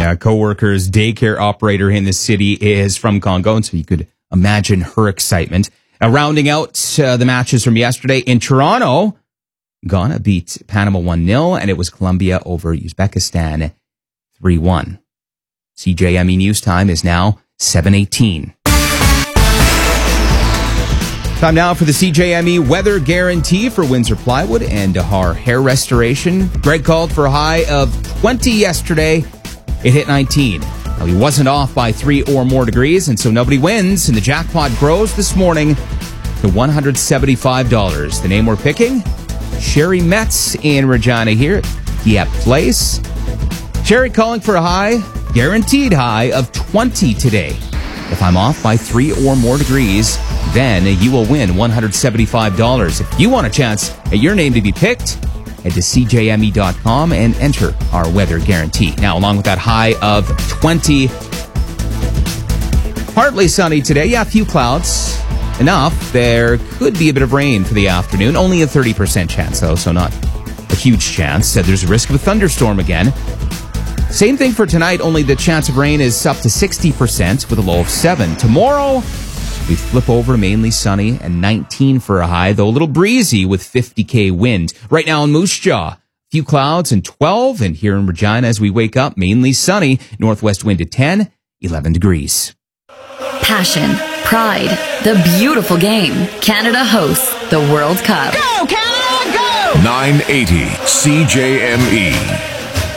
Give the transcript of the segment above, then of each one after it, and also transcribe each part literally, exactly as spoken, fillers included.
uh, co-worker's daycare operator in the city is from Congo, and so you could imagine her excitement. Uh, rounding out uh, the matches from yesterday in Toronto, Ghana beat Panama one nil, and it was Colombia over Uzbekistan three one. C J M E News Time is now seven eighteen. Time now for the C J M E weather guarantee for Windsor Plywood and Dahar Hair Restoration. Greg called for a high of twenty yesterday. It hit nineteen. Now, he wasn't off by three or more degrees, and so nobody wins, and the jackpot grows this morning to one hundred seventy-five dollars. The name we're picking, Sherry Metz in Regina here at Dieppe Place. Sherry calling for a high, guaranteed high of twenty today. If I'm off by three or more degrees, then you will win one hundred seventy-five dollars. If you want a chance at your name to be picked, head to c j m e dot com and enter our weather guarantee. Now, along with that high of twenty, partly sunny today. Yeah, a few clouds. Enough. There could be a bit of rain for the afternoon. Only a thirty percent chance, though, so not a huge chance. Uh, there's a risk of a thunderstorm again. Same thing for tonight, only the chance of rain is up to sixty percent with a low of seven. Tomorrow, we flip over mainly sunny and nineteen for a high, though a little breezy with fifty K wind. Right now in Moose Jaw, a few clouds and twelve. And here in Regina, as we wake up, mainly sunny. Northwest wind at ten, eleven degrees. Passion, pride, the beautiful game. Canada hosts the World Cup. Go, Canada, go! nine eighty C J M E.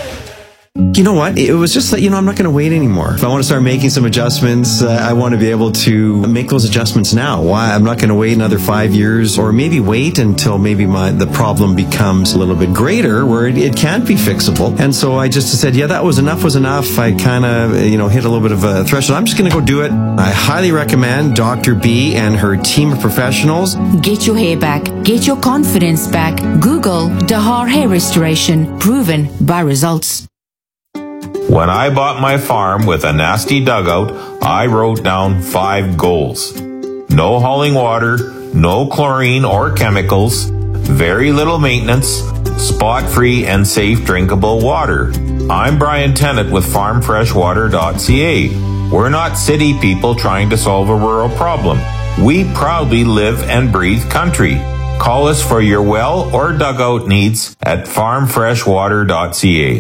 You know what? It was just that, you know, I'm not going to wait anymore. If I want to start making some adjustments, uh, I want to be able to make those adjustments now. Why? I'm not going to wait another five years or maybe wait until maybe my the problem becomes a little bit greater where it, it can't be fixable. And so I just said, yeah, that was enough was enough. I kind of, you know, hit a little bit of a threshold. I'm just going to go do it. I highly recommend Doctor B and her team of professionals. Get your hair back. Get your confidence back. Google Dahar Hair Restoration. Proven by results. When I bought my farm with a nasty dugout, I wrote down five goals. No hauling water, no chlorine or chemicals, very little maintenance, spot-free and safe drinkable water. I'm Brian Tennant with farm fresh water dot c a. We're not city people trying to solve a rural problem. We proudly live and breathe country. Call us for your well or dugout needs at farm fresh water dot c a.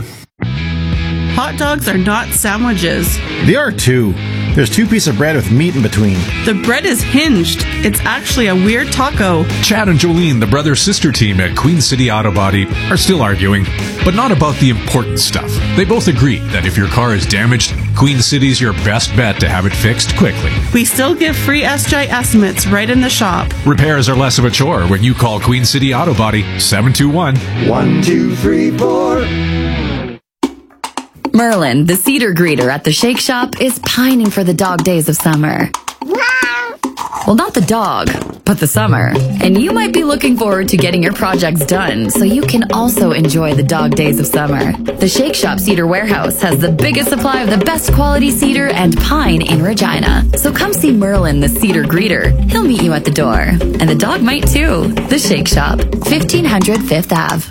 Hot dogs are not sandwiches. They are too. There's two pieces of bread with meat in between. The bread is hinged. It's actually a weird taco. Chad and Jolene, the brother-sister team at Queen City Auto Body, are still arguing, but not about the important stuff. They both agree that if your car is damaged, Queen City's your best bet to have it fixed quickly. We still give free S J estimates right in the shop. Repairs are less of a chore when you call Queen City Auto Body seven two one, one two three four. Merlin, the cedar greeter at the Shake Shop, is pining for the dog days of summer. Well, not the dog, but the summer. And you might be looking forward to getting your projects done so you can also enjoy the dog days of summer. The Shake Shop Cedar Warehouse has the biggest supply of the best quality cedar and pine in Regina. So come see Merlin, the cedar greeter. He'll meet you at the door. And the dog might too. The Shake Shop, fifteen hundred Fifth Avenue.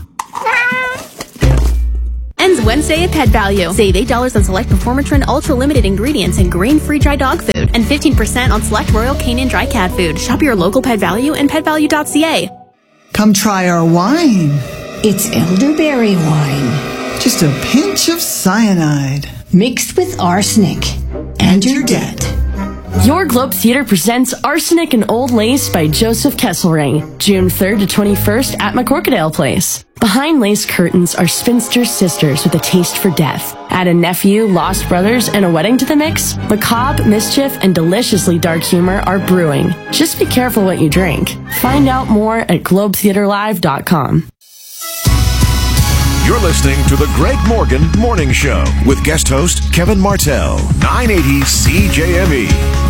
Ends Wednesday at Pet Value. Save eight dollars on select Performatrin Ultra Limited ingredients and grain-free dry dog food, and fifteen percent on select Royal Canin dry cat food. Shop your local Pet Value and pet value dot c a. Come try our wine. It's elderberry wine. Just a pinch of cyanide. Mixed with arsenic. And you're dead. Your Globe Theatre presents Arsenic and Old Lace by Joseph Kesselring, June third to twenty-first at McCorkadale Place. Behind lace curtains are spinster sisters with a taste for death. Add a nephew, lost brothers, and a wedding to the mix? Macabre, mischief, and deliciously dark humor are brewing. Just be careful what you drink. Find out more at globe theatre live dot com. You're listening to the Greg Morgan Morning Show with guest host Kevin Martell, nine eighty C J M E.